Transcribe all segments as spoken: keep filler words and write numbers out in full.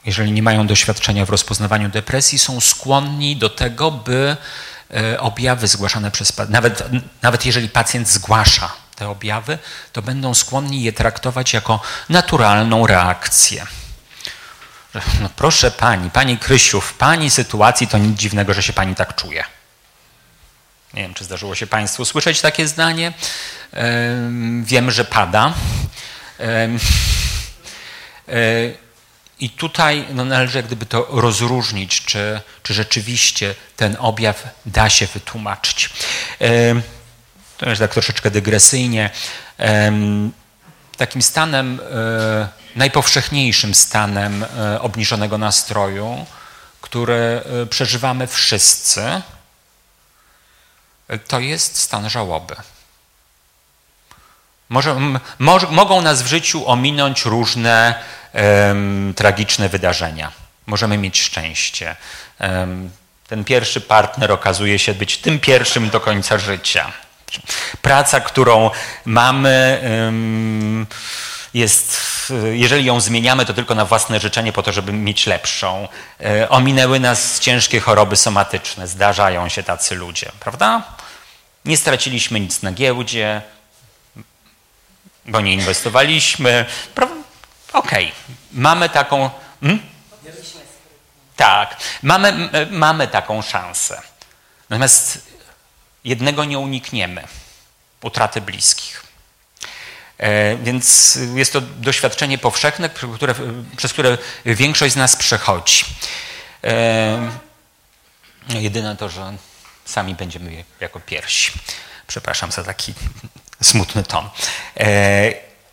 jeżeli nie mają doświadczenia w rozpoznawaniu depresji, są skłonni do tego, by objawy zgłaszane przez pacjenta, nawet, nawet jeżeli pacjent zgłasza te objawy, to będą skłonni je traktować jako naturalną reakcję. No proszę pani, pani Krysiu, w pani sytuacji to nic dziwnego, że się pani tak czuje. Nie wiem, czy zdarzyło się państwu słyszeć takie zdanie. Wiem, że pada. I tutaj no, należy jak gdyby to rozróżnić, czy, czy rzeczywiście ten objaw da się wytłumaczyć. To jest tak troszeczkę dygresyjnie. Takim stanem, najpowszechniejszym stanem obniżonego nastroju, który przeżywamy wszyscy, to jest stan żałoby. Może, mo, mogą nas w życiu ominąć różne um, tragiczne wydarzenia. Możemy mieć szczęście. Um, ten pierwszy partner okazuje się być tym pierwszym do końca życia. Praca, którą mamy, um, jest, jeżeli ją zmieniamy, to tylko na własne życzenie po to, żeby mieć lepszą. E, ominęły nas ciężkie choroby somatyczne. Zdarzają się tacy ludzie, prawda? Nie straciliśmy nic na giełdzie, bo nie inwestowaliśmy. Okej, okay. Mamy taką... Hmm? Tak, mamy, mamy taką szansę. Natomiast jednego nie unikniemy. Utraty bliskich. E, więc jest to doświadczenie powszechne, które, przez które większość z nas przechodzi. E, jedyne to, że sami będziemy jako pierwsi. Przepraszam za taki smutny ton. E,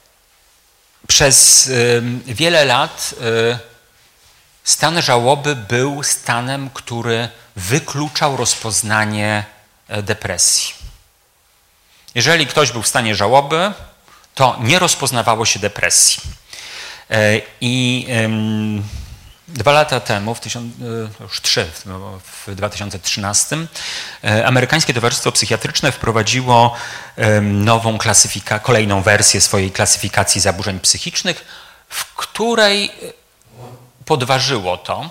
przez e, wiele lat e, stan żałoby był stanem, który wykluczał rozpoznanie e, depresji. Jeżeli ktoś był w stanie żałoby, to nie rozpoznawało się depresji. E, I e, Dwa lata temu, w tysiąc, już trzy, w dwa tysiące trzynastym, Amerykańskie Towarzystwo Psychiatryczne wprowadziło nową klasyfikację, kolejną wersję swojej klasyfikacji zaburzeń psychicznych, w której podważyło to,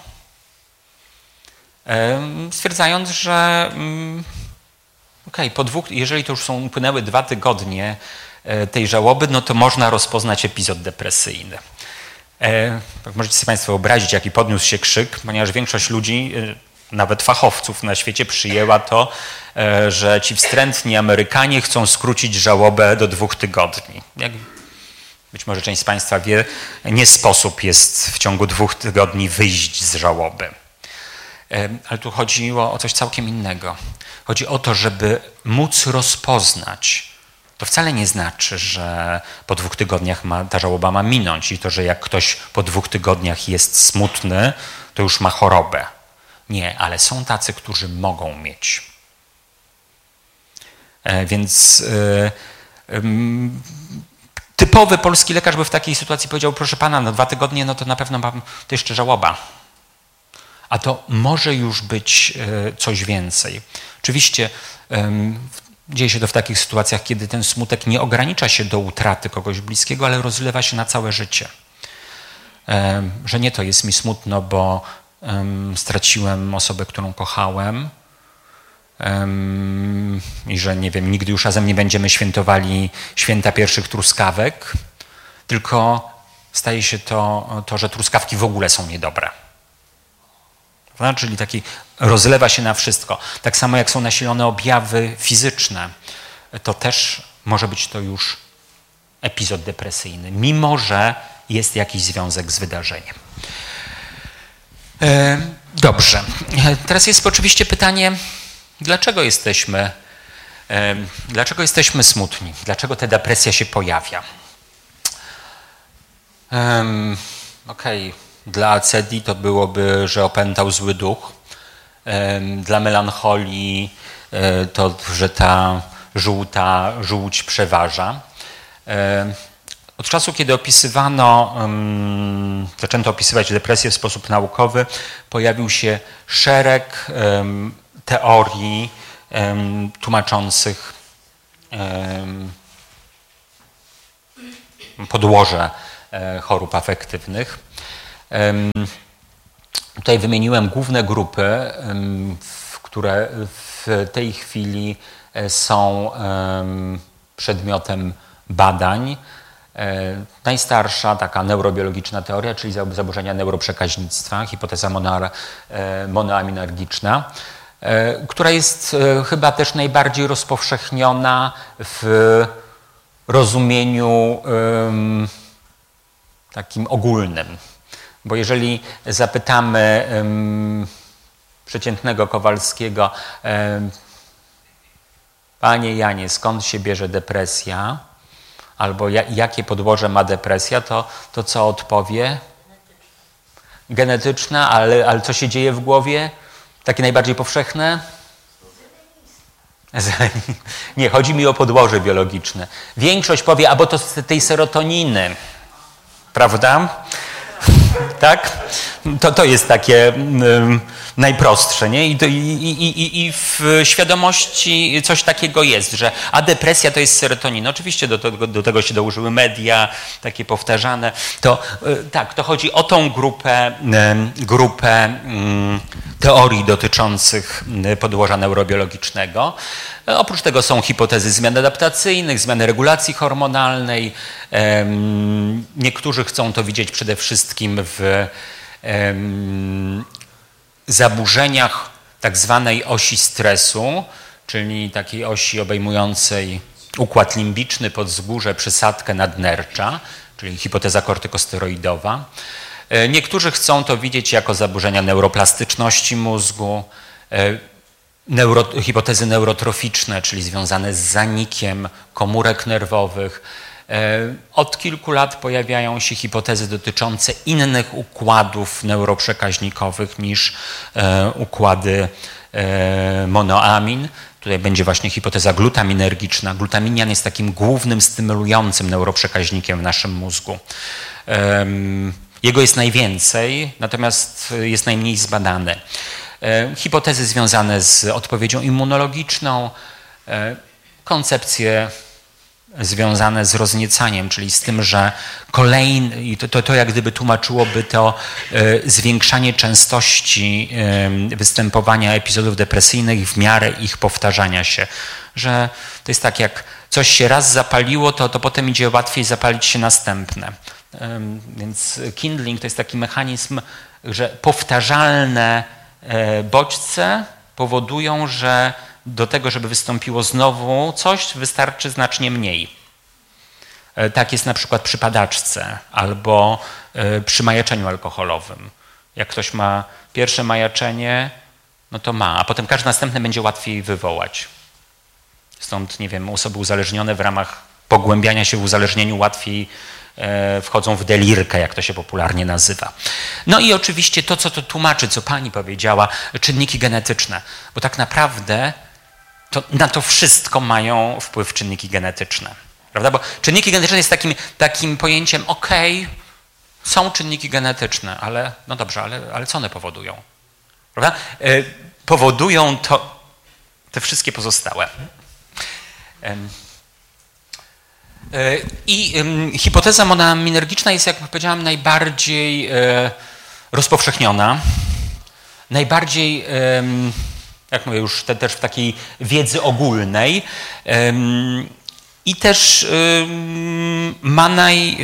stwierdzając, że okej, po dwóch, jeżeli to już są upłynęły dwa tygodnie tej żałoby, no to można rozpoznać epizod depresyjny. E, możecie sobie państwo wyobrazić, jaki podniósł się krzyk, ponieważ większość ludzi, nawet fachowców na świecie przyjęła to, e, że ci wstrętni Amerykanie chcą skrócić żałobę do dwóch tygodni. Jak być może część z państwa wie, nie sposób jest w ciągu dwóch tygodni wyjść z żałoby. E, ale tu chodziło o coś całkiem innego. Chodzi o to, żeby móc rozpoznać. To wcale nie znaczy, że po dwóch tygodniach ma, ta żałoba ma minąć i to, że jak ktoś po dwóch tygodniach jest smutny, to już ma chorobę. Nie, ale są tacy, którzy mogą mieć. E, więc e, e, typowy polski lekarz by w takiej sytuacji powiedział, proszę pana, no dwa tygodnie, no to na pewno mam, to jeszcze żałoba. A to może już być e, coś więcej. Oczywiście e, dzieje się to w takich sytuacjach, kiedy ten smutek nie ogranicza się do utraty kogoś bliskiego, ale rozlewa się na całe życie. Że nie to jest mi smutno, bo straciłem osobę, którą kochałem i że nie wiem, nigdy już razem nie będziemy świętowali święta pierwszych truskawek, tylko staje się to, to że truskawki w ogóle są niedobre. Czyli taki rozlewa się na wszystko. Tak samo jak są nasilone objawy fizyczne, to też może być to już epizod depresyjny, mimo że jest jakiś związek z wydarzeniem. Dobrze. Teraz jest oczywiście pytanie, dlaczego jesteśmy, dlaczego jesteśmy smutni? Dlaczego ta depresja się pojawia? Okej. Okay. Dla Acedii to byłoby, że opętał zły duch. Dla melancholii to, że ta żółta żółć przeważa. Od czasu, kiedy opisywano, zaczęto opisywać depresję w sposób naukowy, pojawił się szereg teorii tłumaczących podłoże chorób afektywnych. Tutaj wymieniłem główne grupy, które w tej chwili są przedmiotem badań. Najstarsza taka neurobiologiczna teoria, czyli zaburzenia neuroprzekaźnictwa, hipoteza mono, monoaminergiczna, która jest chyba też najbardziej rozpowszechniona w rozumieniu takim ogólnym. Bo jeżeli zapytamy um, przeciętnego Kowalskiego, um, panie Janie, skąd się bierze depresja, albo ja, jakie podłoże ma depresja, to, to co odpowie? Genetyczna, ale, ale co się dzieje w głowie? Takie najbardziej powszechne? Nie, chodzi mi o podłoże biologiczne. Większość powie, albo to z tej serotoniny, prawda? Tak? To, to jest takie um, najprostsze, nie? I, i, i, I w świadomości coś takiego jest, że a depresja to jest serotonina. Oczywiście do tego, do tego się dołożyły media, takie powtarzane. To tak, to chodzi o tą grupę, grupę um, teorii dotyczących podłoża neurobiologicznego. Oprócz tego są hipotezy zmian adaptacyjnych, zmiany regulacji hormonalnej. Niektórzy chcą to widzieć przede wszystkim w zaburzeniach tak zwanej osi stresu, czyli takiej osi obejmującej układ limbiczny, podzgórze, przysadkę nadnercza, czyli hipoteza kortykosteroidowa. Niektórzy chcą to widzieć jako zaburzenia neuroplastyczności mózgu, Neuro, hipotezy neurotroficzne, czyli związane z zanikiem komórek nerwowych. Od kilku lat pojawiają się hipotezy dotyczące innych układów neuroprzekaźnikowych niż układy monoamin. Tutaj będzie właśnie hipoteza glutaminergiczna. Glutaminian jest takim głównym stymulującym neuroprzekaźnikiem w naszym mózgu. Jego jest najwięcej, natomiast jest najmniej zbadany. Hipotezy związane z odpowiedzią immunologiczną, koncepcje związane z rozniecaniem, czyli z tym, że kolejny, i to, to, to jak gdyby tłumaczyłoby to zwiększanie częstości występowania epizodów depresyjnych w miarę ich powtarzania się. Że to jest tak, jak coś się raz zapaliło, to, to potem idzie łatwiej zapalić się następne. Więc kindling to jest taki mechanizm, że powtarzalne bodźce powodują, że do tego, żeby wystąpiło znowu coś, wystarczy znacznie mniej. Tak jest na przykład przy padaczce albo przy majaczeniu alkoholowym. Jak ktoś ma pierwsze majaczenie, no to ma, a potem każde następne będzie łatwiej wywołać. Stąd, nie wiem, osoby uzależnione w ramach pogłębiania się w uzależnieniu łatwiej wchodzą w delirkę, jak to się popularnie nazywa. No i oczywiście to, co to tłumaczy, co pani powiedziała, czynniki genetyczne, bo tak naprawdę to na to wszystko mają wpływ czynniki genetyczne. Prawda? Bo czynniki genetyczne jest takim, takim pojęciem, okej, okay, są czynniki genetyczne, ale no dobrze, ale, ale co one powodują? Prawda? Powodują to te wszystkie pozostałe. I hipoteza monoaminergiczna jest, jak powiedziałem, najbardziej rozpowszechniona, najbardziej, jak mówię już te, też w takiej wiedzy ogólnej i też ma naj,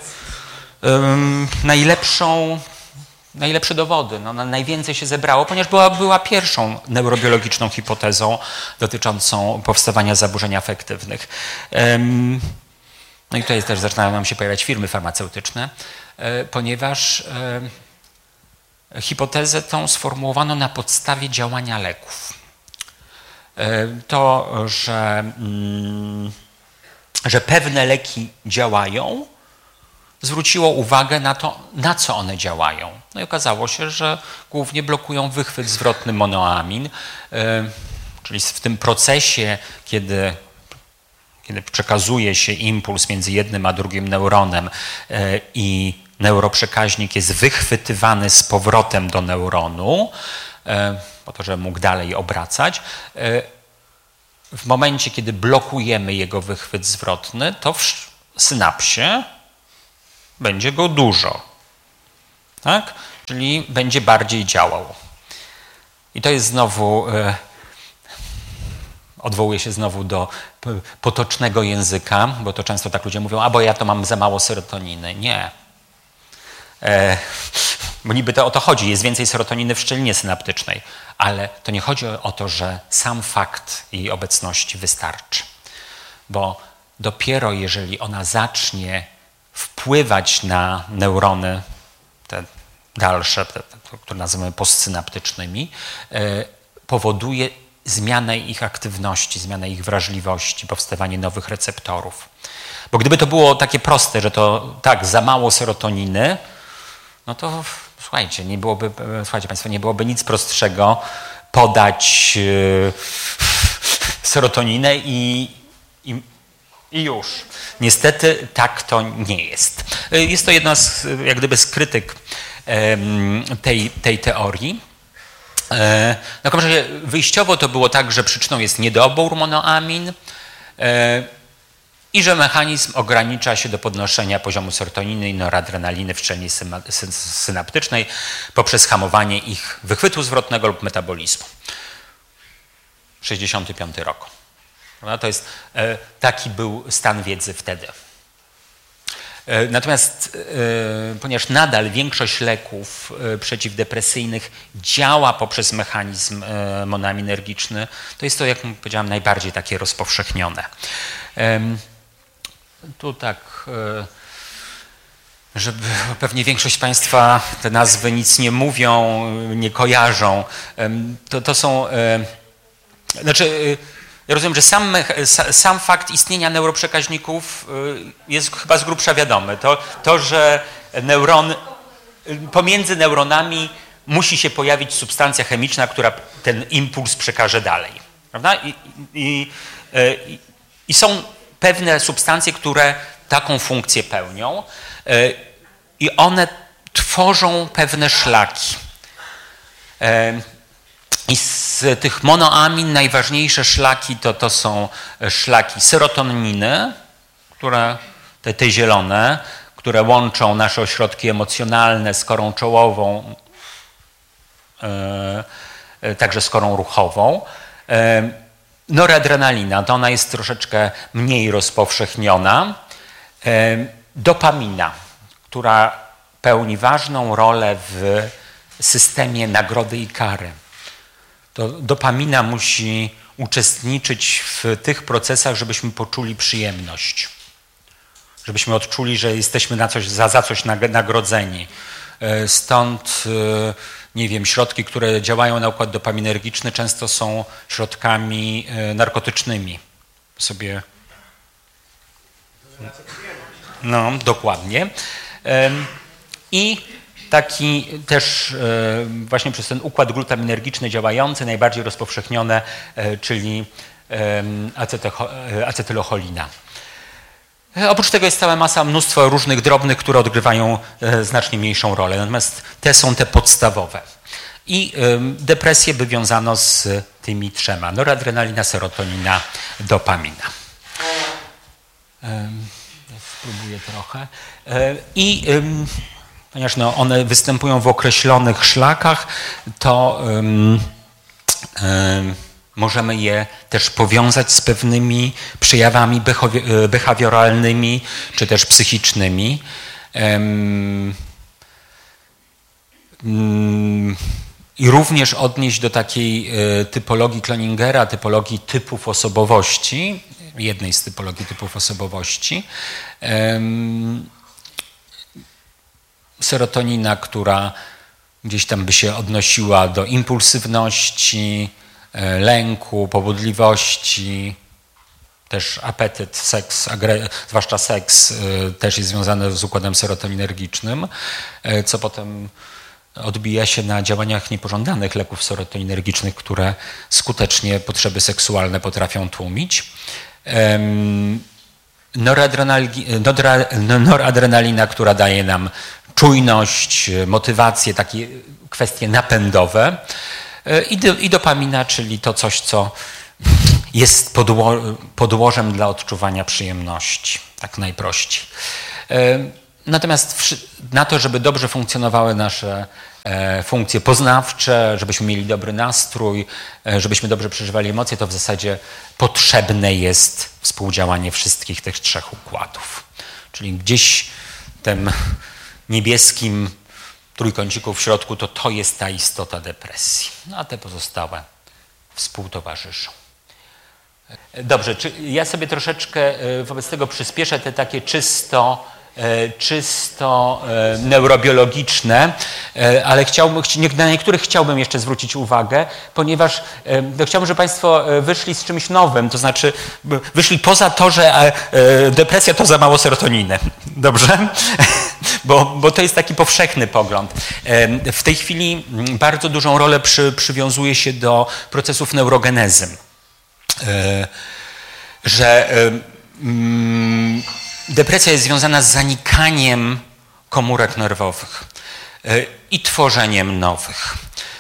najlepszą, najlepsze dowody, no, najwięcej się zebrało, ponieważ była, była pierwszą neurobiologiczną hipotezą dotyczącą powstawania zaburzeń afektywnych. No i tutaj też zaczynają nam się pojawiać firmy farmaceutyczne, ponieważ hipotezę tą sformułowano na podstawie działania leków. To, że, że pewne leki działają, zwróciło uwagę na to, na co one działają. No i okazało się, że głównie blokują wychwyt zwrotny monoamin, czyli w tym procesie, kiedy kiedy przekazuje się impuls między jednym a drugim neuronem i neuroprzekaźnik jest wychwytywany z powrotem do neuronu, po to, żeby mógł dalej obracać. W momencie, kiedy blokujemy jego wychwyt zwrotny, to w synapsie będzie go dużo. Tak? czyli będzie bardziej działał. I to jest znowu, odwołuję się znowu do potocznego języka, bo to często tak ludzie mówią, a bo ja to mam za mało serotoniny. Nie. E, bo niby to o to chodzi, jest więcej serotoniny w szczelinie synaptycznej, ale to nie chodzi o to, że sam fakt jej obecności wystarczy. Bo dopiero jeżeli ona zacznie wpływać na neurony, te dalsze, te, te, które nazywamy postsynaptycznymi, e, powoduje zmianę ich aktywności, zmianę ich wrażliwości, powstawanie nowych receptorów. Bo gdyby to było takie proste, że to tak, za mało serotoniny, no to słuchajcie, nie byłoby, słuchajcie Państwo, nie byłoby nic prostszego podać yy, serotoninę i, i, i już. Niestety tak to nie jest. Jest to jedna z, jak gdyby, z krytyk yy, tej, tej teorii. Na każdym razie wyjściowo to było tak, że przyczyną jest niedobór monoamin i że mechanizm ogranicza się do podnoszenia poziomu serotoniny i noradrenaliny w szczelinie synaptycznej poprzez hamowanie ich wychwytu zwrotnego lub metabolizmu. sześćdziesiąty piąty rok. To jest, taki był stan wiedzy wtedy. Natomiast ponieważ nadal większość leków przeciwdepresyjnych działa poprzez mechanizm monoaminergiczny, to jest to, jak powiedziałam, najbardziej takie rozpowszechnione. Tu tak, żeby pewnie większość z Państwa te nazwy nic nie mówią, nie kojarzą. To, to są, znaczy, ja rozumiem, że sam, sam fakt istnienia neuroprzekaźników jest chyba z grubsza wiadomy. To, to, że neuron, pomiędzy neuronami musi się pojawić substancja chemiczna, która ten impuls przekaże dalej. Prawda? I, i, i, i są pewne substancje, które taką funkcję pełnią i one tworzą pewne szlaki. I z tych monoamin najważniejsze szlaki to, to są szlaki serotoniny, które, te, te zielone, które łączą nasze ośrodki emocjonalne z korą czołową, e, także z korą ruchową. E, noradrenalina, to ona jest troszeczkę mniej rozpowszechniona. E, dopamina, która pełni ważną rolę w systemie nagrody i kary. To dopamina musi uczestniczyć w tych procesach, żebyśmy poczuli przyjemność. Żebyśmy odczuli, że jesteśmy na coś, za, za coś nagrodzeni. Stąd, nie wiem, środki, które działają na układ dopaminergiczny, często są środkami narkotycznymi. Sobie... No, dokładnie. I taki też właśnie przez ten układ glutaminergiczny działający, najbardziej rozpowszechnione, czyli acetylocholina. Oprócz tego jest cała masa, mnóstwo różnych drobnych, które odgrywają znacznie mniejszą rolę. Natomiast te są te podstawowe. I depresję by wiązano z tymi trzema. Noradrenalina, serotonina, dopamina. Spróbuję trochę. I ponieważ no, one występują w określonych szlakach, to um, um, możemy je też powiązać z pewnymi przejawami behawioralnymi czy też psychicznymi. Um, um, I również odnieść do takiej y, typologii Cloningera, typologii typów osobowości, jednej z typologii typów osobowości. Um, serotonina, która gdzieś tam by się odnosiła do impulsywności, lęku, pobudliwości, też apetyt, seks, zwłaszcza seks też jest związany z układem serotoninergicznym, co potem odbija się na działaniach niepożądanych leków serotoninergicznych, które skutecznie potrzeby seksualne potrafią tłumić. Noradrenalina, która daje nam czujność, motywację, takie kwestie napędowe i dopamina, czyli to coś, co jest podło- podłożem dla odczuwania przyjemności, tak najprościej. Natomiast na to, żeby dobrze funkcjonowały nasze funkcje poznawcze, żebyśmy mieli dobry nastrój, żebyśmy dobrze przeżywali emocje, to w zasadzie potrzebne jest współdziałanie wszystkich tych trzech układów. Czyli gdzieś tym niebieskim trójkąciku w środku to to jest ta istota depresji. No a te pozostałe współtowarzyszą. Dobrze, czy ja sobie troszeczkę wobec tego przyspieszę te takie czysto czysto neurobiologiczne, ale chciałbym, na niektórych chciałbym jeszcze zwrócić uwagę, ponieważ chciałbym, żeby Państwo wyszli z czymś nowym, to znaczy wyszli poza to, że depresja to za mało serotoniny. Dobrze? Bo, bo to jest taki powszechny pogląd. W tej chwili bardzo dużą rolę przy, przywiązuje się do procesów neurogenezy. Że mm, depresja jest związana z zanikaniem komórek nerwowych i tworzeniem nowych.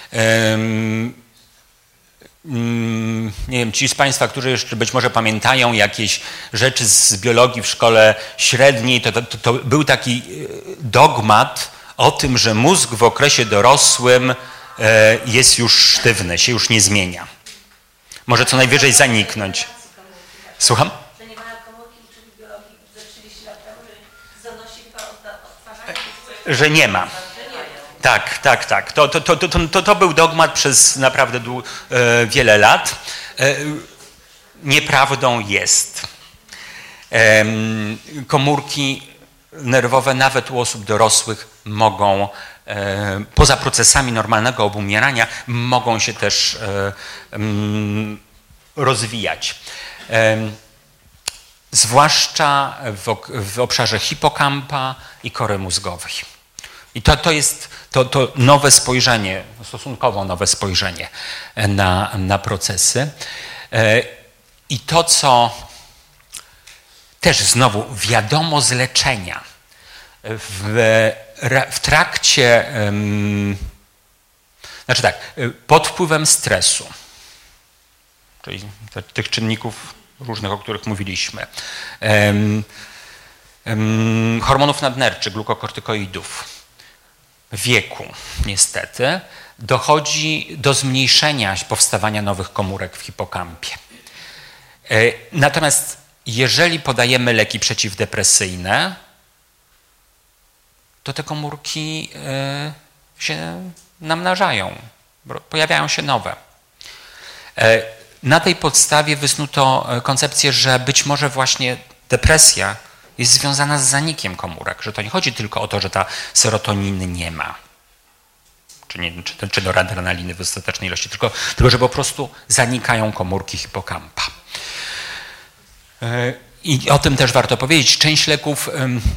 Nie wiem, ci z Państwa, którzy jeszcze być może pamiętają jakieś rzeczy z biologii w szkole średniej, to, to, to był taki dogmat o tym, że mózg w okresie dorosłym jest już sztywny, się już nie zmienia. Może co najwyżej zaniknąć. Słucham? Że nie ma. Tak, tak, tak. To, to, to, to, to był dogmat przez naprawdę dłu, e, wiele lat. E, nieprawdą jest. E, komórki nerwowe nawet u osób dorosłych mogą, e, poza procesami normalnego obumierania, mogą się też e, m, rozwijać. E, zwłaszcza w, w obszarze hipokampa i kory mózgowej. I to, to jest to, to nowe spojrzenie, stosunkowo nowe spojrzenie na, na procesy. I to, co też znowu wiadomo z leczenia, w, w trakcie, znaczy tak, pod wpływem stresu, czyli tych czynników różnych, o których mówiliśmy, hormonów nadnerczych, glukokortykoidów, wieku niestety, dochodzi do zmniejszenia powstawania nowych komórek w hipokampie. Natomiast jeżeli podajemy leki przeciwdepresyjne, to te komórki się namnażają, pojawiają się nowe. Na tej podstawie wysnuto koncepcję, że być może właśnie depresja jest związana z zanikiem komórek, że to nie chodzi tylko o to, że ta serotoniny nie ma, czy, nie, czy, czy noradrenaliny w dostatecznej ilości, tylko, tylko że po prostu zanikają komórki hipokampa. I o tym też warto powiedzieć. Część leków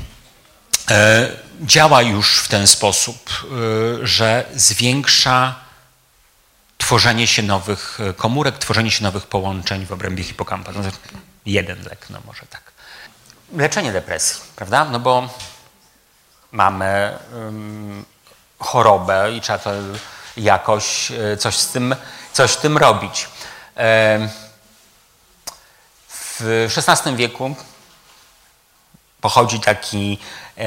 działa już w ten sposób, że zwiększa tworzenie się nowych komórek, tworzenie się nowych połączeń w obrębie hipokampa. No, jeden lek, no może tak. Leczenie depresji, prawda? No bo mamy um, chorobę i trzeba to jakoś coś z tym, coś z tym robić. E, w szesnastym wieku pochodzi taki e,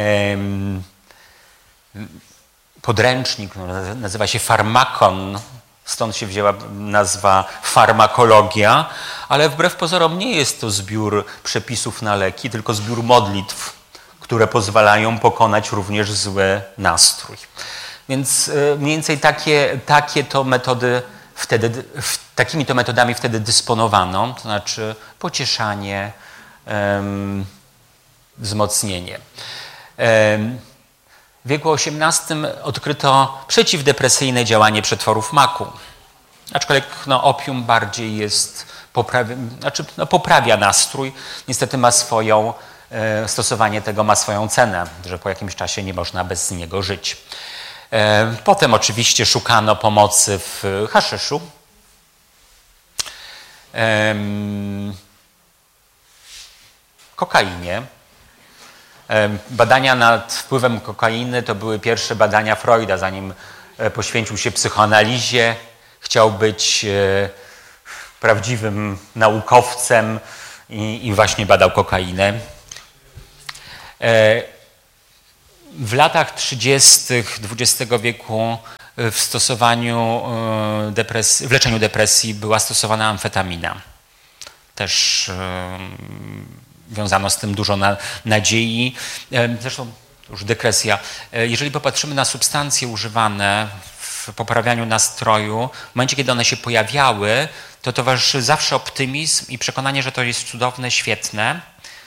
podręcznik, no, nazywa się Farmakon, stąd się wzięła nazwa farmakologia, ale wbrew pozorom nie jest to zbiór przepisów na leki, tylko zbiór modlitw, które pozwalają pokonać również zły nastrój. Więc mniej więcej takie, takie to metody wtedy, takimi to metodami wtedy dysponowano, to znaczy pocieszanie, um, wzmocnienie. Um, W wieku osiemnastym odkryto przeciwdepresyjne działanie przetworów maku. Aczkolwiek no, opium bardziej jest, poprawia, znaczy, no, poprawia nastrój. Niestety ma swoją, e, stosowanie tego ma swoją cenę, że po jakimś czasie nie można bez niego żyć. E, potem oczywiście szukano pomocy w haszyszu. E, kokainie. Badania nad wpływem kokainy to były pierwsze badania Freuda, zanim poświęcił się psychoanalizie. Chciał być prawdziwym naukowcem i, i właśnie badał kokainę. W latach trzydziestych dwudziestego wieku w stosowaniu depresji, w leczeniu depresji była stosowana amfetamina. Też wiązano z tym dużo na, nadziei. Zresztą już dygresja. Jeżeli popatrzymy na substancje używane w poprawianiu nastroju, w momencie, kiedy one się pojawiały, to towarzyszy zawsze optymizm i przekonanie, że to jest cudowne, świetne.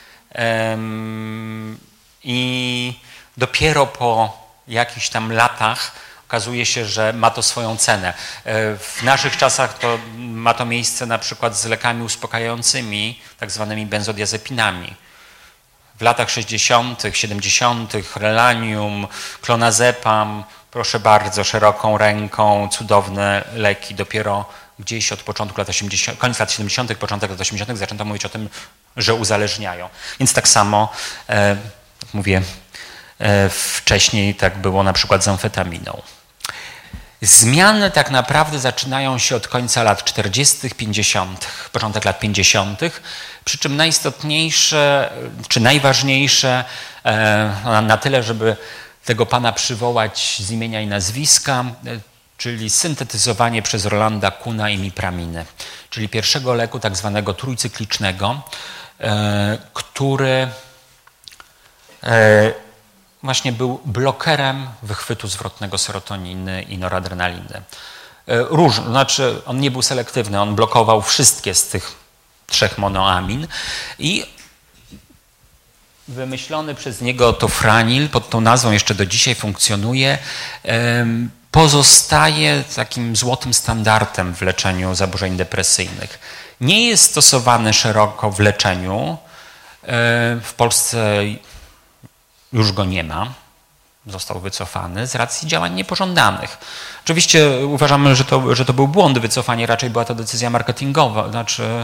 I dopiero po jakichś tam latach okazuje się, że ma to swoją cenę. W naszych czasach to ma to miejsce na przykład z lekami uspokajającymi, tak zwanymi benzodiazepinami. W latach sześćdziesiątych, siedemdziesiątych relanium, klonazepam, proszę bardzo, szeroką ręką, cudowne leki. Dopiero gdzieś od początku lat osiemdziesiątych, koniec lat siedemdziesiątych, początek lat osiemdziesiątych zaczęto mówić o tym, że uzależniają. Więc tak samo, e, jak mówię, e, wcześniej tak było na przykład z amfetaminą. Zmiany tak naprawdę zaczynają się od końca lat czterdziestych, pięćdziesiątych, początek lat pięćdziesiątych, przy czym najistotniejsze, czy najważniejsze e, na tyle, żeby tego pana przywołać z imienia i nazwiska, e, czyli syntetyzowanie przez Rolanda Kuhna imipraminy, czyli pierwszego leku tak zwanego trójcyklicznego, e, który e, właśnie był blokerem wychwytu zwrotnego serotoniny i noradrenaliny. Różny, znaczy on nie był selektywny, on blokował wszystkie z tych trzech monoamin i wymyślony przez niego tofranil, pod tą nazwą jeszcze do dzisiaj funkcjonuje, pozostaje takim złotym standardem w leczeniu zaburzeń depresyjnych. Nie jest stosowany szeroko w leczeniu. W Polsce już go nie ma, został wycofany z racji działań niepożądanych. Oczywiście uważamy, że to, że to był błąd, wycofanie raczej była to decyzja marketingowa, znaczy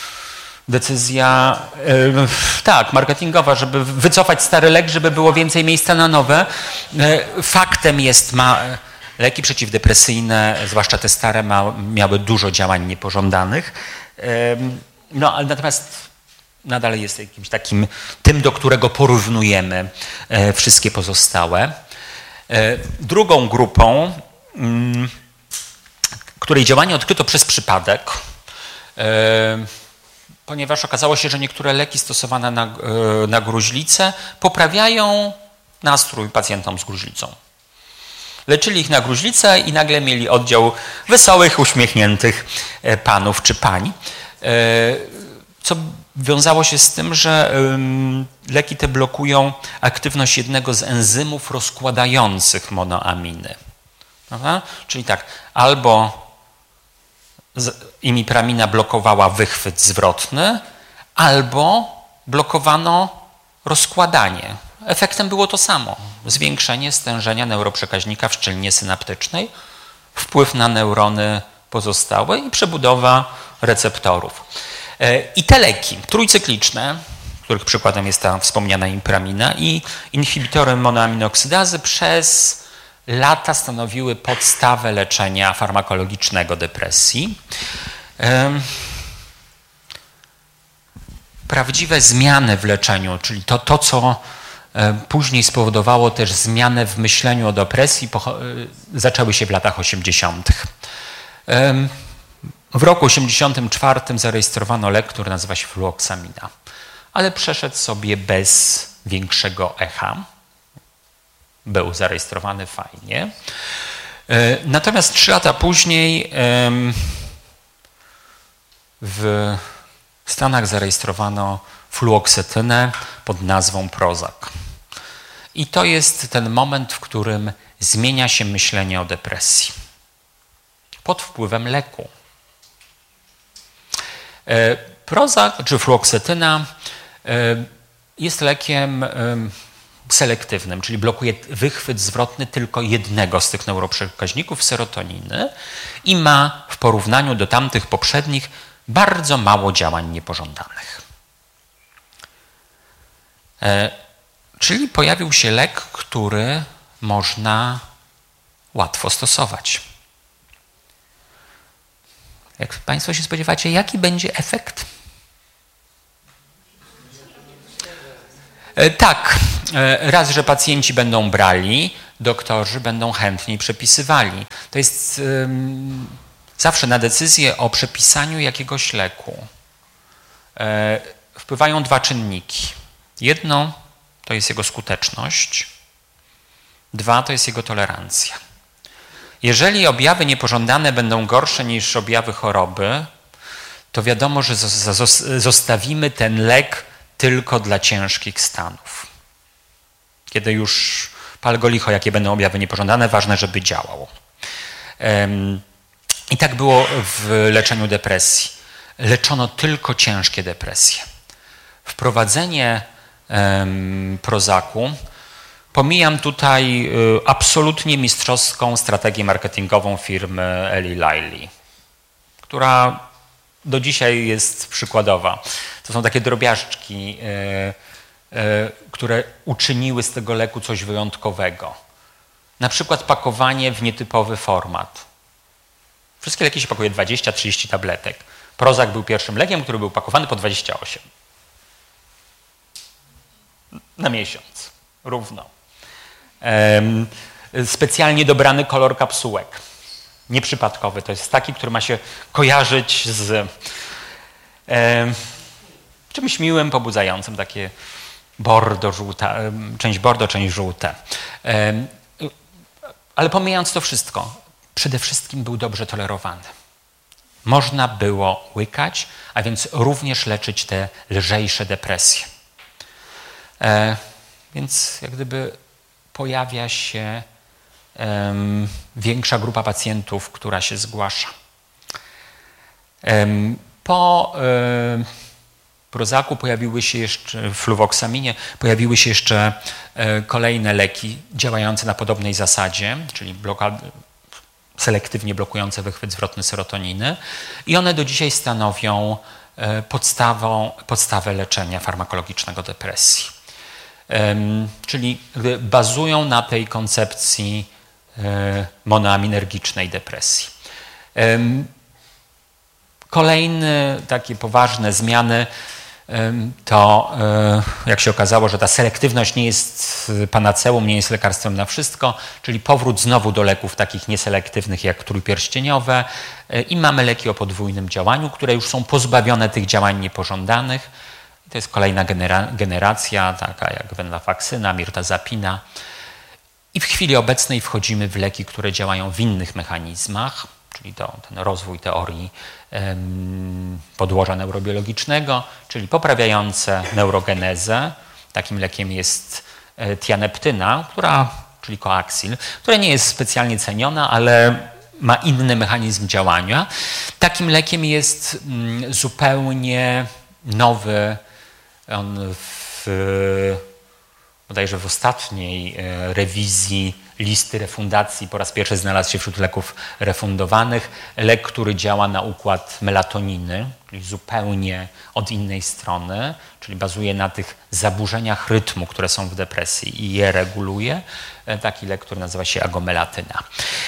decyzja, yy, tak, marketingowa, żeby wycofać stary lek, żeby było więcej miejsca na nowe. Yy, faktem jest, ma, leki przeciwdepresyjne, zwłaszcza te stare, ma, miały dużo działań niepożądanych. Yy, no, ale natomiast nadal jest jakimś takim tym, do którego porównujemy e, wszystkie pozostałe. E, drugą grupą, m, której działanie odkryto przez przypadek, e, ponieważ okazało się, że niektóre leki stosowane na, e, na gruźlicę poprawiają nastrój pacjentom z gruźlicą. Leczyli ich na gruźlicę i nagle mieli oddział wesołych, uśmiechniętych panów czy pań, e, co wiązało się z tym, że leki te blokują aktywność jednego z enzymów rozkładających monoaminy. Aha? Czyli tak, albo imipramina blokowała wychwyt zwrotny, albo blokowano rozkładanie. Efektem było to samo. Zwiększenie stężenia neuroprzekaźnika w szczelinie synaptycznej, wpływ na neurony pozostałe i przebudowa receptorów. I te leki trójcykliczne, których przykładem jest ta wspomniana imipramina, i inhibitory monoaminoksydazy przez lata stanowiły podstawę leczenia farmakologicznego depresji. Prawdziwe zmiany w leczeniu, czyli to, to co później spowodowało też zmianę w myśleniu o depresji, zaczęły się w latach osiemdziesiątych. W roku osiemdziesiątym czwartym zarejestrowano lek, który nazywa się fluoksamina, ale przeszedł sobie bez większego echa. Był zarejestrowany fajnie. Natomiast trzy lata później w Stanach zarejestrowano fluoksetynę pod nazwą Prozac. I to jest ten moment, w którym zmienia się myślenie o depresji. Pod wpływem leku. Prozac, czy fluoksetyna, jest lekiem selektywnym, czyli blokuje wychwyt zwrotny tylko jednego z tych neuroprzekaźników, serotoniny, i ma w porównaniu do tamtych poprzednich bardzo mało działań niepożądanych. Czyli pojawił się lek, który można łatwo stosować. Jak Państwo się spodziewacie, jaki będzie efekt? Tak, raz, że pacjenci będą brali, doktorzy będą chętniej przepisywali. To jest um, zawsze na decyzję o przepisaniu jakiegoś leku e, wpływają dwa czynniki. Jedno to jest jego skuteczność, dwa to jest jego tolerancja. Jeżeli objawy niepożądane będą gorsze niż objawy choroby, to wiadomo, że zostawimy ten lek tylko dla ciężkich stanów. Kiedy już pal go licho, jakie będą objawy niepożądane, ważne, żeby działał. I tak było w leczeniu depresji. Leczono tylko ciężkie depresje. Wprowadzenie Prozacu, pomijam tutaj absolutnie mistrzowską strategię marketingową firmy Eli Lilly, która do dzisiaj jest przykładowa. To są takie drobiażdżki, które uczyniły z tego leku coś wyjątkowego. Na przykład pakowanie w nietypowy format. Wszystkie leki się pakuje dwadzieścia trzydzieści tabletek. Prozac był pierwszym lekiem, który był pakowany po dwadzieścia osiem. Na miesiąc. Równo. Um, specjalnie dobrany kolor kapsułek. Nieprzypadkowy. To jest taki, który ma się kojarzyć z um, czymś miłym, pobudzającym. Takie bordo, żółta, część bordo, część żółte. Um, ale pomijając to wszystko, przede wszystkim był dobrze tolerowany. Można było łykać, a więc również leczyć te lżejsze depresje. E, więc jak gdyby pojawia się um, większa grupa pacjentów, która się zgłasza. Um, po um, Prozacu pojawiły się jeszcze, w fluvoxaminie pojawiły się jeszcze um, kolejne leki działające na podobnej zasadzie, czyli blokad, selektywnie blokujące wychwyt zwrotny serotoniny i one do dzisiaj stanowią um, podstawą, podstawę leczenia farmakologicznego depresji. Um, czyli bazują na tej koncepcji um, monoaminergicznej depresji. Um, kolejne takie poważne zmiany um, to, um, jak się okazało, że ta selektywność nie jest panaceum, nie jest lekarstwem na wszystko, czyli powrót znowu do leków takich nieselektywnych jak trójpierścieniowe um, i mamy leki o podwójnym działaniu, które już są pozbawione tych działań niepożądanych. To jest kolejna genera generacja, taka jak venlafaxyna, mirtazapina. I w chwili obecnej wchodzimy w leki, które działają w innych mechanizmach, czyli to, ten rozwój teorii um, podłoża neurobiologicznego, czyli poprawiające neurogenezę. Takim lekiem jest e, tianeptyna, która, czyli koaxil, która nie jest specjalnie ceniona, ale ma inny mechanizm działania. Takim lekiem jest mm, zupełnie nowy. On w, bodajże w ostatniej rewizji listy refundacji po raz pierwszy znalazł się wśród leków refundowanych. Lek, który działa na układ melatoniny, czyli zupełnie od innej strony, czyli bazuje na tych zaburzeniach rytmu, które są w depresji i je reguluje. Taki lek, który nazywa się agomelatyna.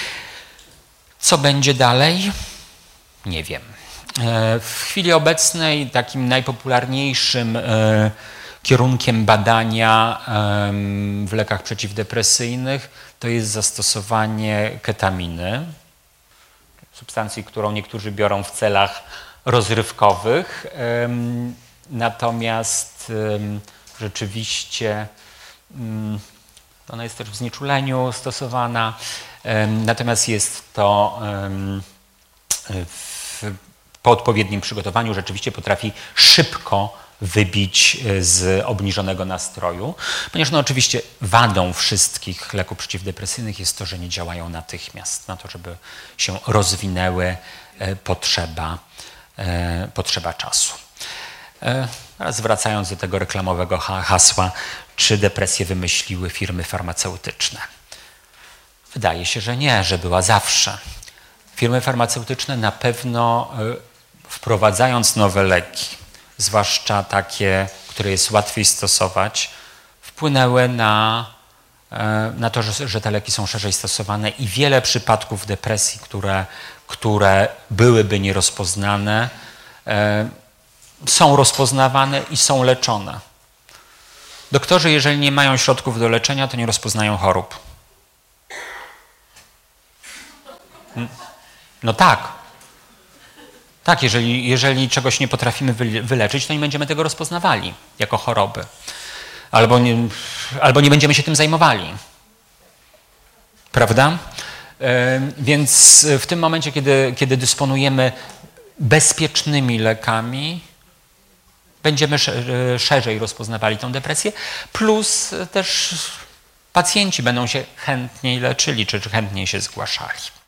Co będzie dalej? Nie wiem. W chwili obecnej takim najpopularniejszym kierunkiem badania w lekach przeciwdepresyjnych to jest zastosowanie ketaminy, substancji, którą niektórzy biorą w celach rozrywkowych. Natomiast rzeczywiście ona jest też w znieczuleniu stosowana. Natomiast jest to w po odpowiednim przygotowaniu rzeczywiście potrafi szybko wybić z obniżonego nastroju, ponieważ no oczywiście wadą wszystkich leków przeciwdepresyjnych jest to, że nie działają natychmiast. Na to, żeby się rozwinęły, potrzeba, potrzeba czasu. Teraz wracając do tego reklamowego hasła, czy depresję wymyśliły firmy farmaceutyczne? Wydaje się, że nie, że była zawsze. Firmy farmaceutyczne na pewno wprowadzając nowe leki, zwłaszcza takie, które jest łatwiej stosować, wpłynęły na, na to, że, że te leki są szerzej stosowane i wiele przypadków depresji, które, które byłyby nierozpoznane, są rozpoznawane i są leczone. Doktorzy, jeżeli nie mają środków do leczenia, to nie rozpoznają chorób. No tak. Tak, jeżeli, jeżeli czegoś nie potrafimy wyleczyć, to nie będziemy tego rozpoznawali jako choroby. Albo nie, albo nie będziemy się tym zajmowali. Prawda? Więc w tym momencie, kiedy, kiedy dysponujemy bezpiecznymi lekami, będziemy szerzej rozpoznawali tę depresję, plus też pacjenci będą się chętniej leczyli, czy chętniej się zgłaszali.